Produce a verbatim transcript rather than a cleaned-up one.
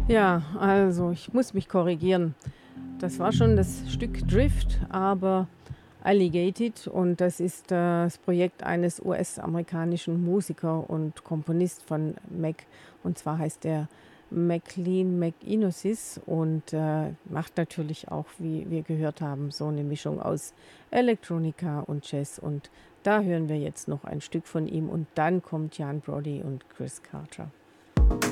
Ja, also ich muss mich korrigieren. Das war schon das Stück Drift, aber Alligated und das ist das Projekt eines U S-amerikanischen Musiker und Komponist von Mac und zwar heißt er Maclean McInnes und, äh, macht natürlich auch, wie wir gehört haben, so eine Mischung aus Electronica und Jazz und da hören wir jetzt noch ein Stück von ihm und dann kommt Jan Brody und Chris Carter.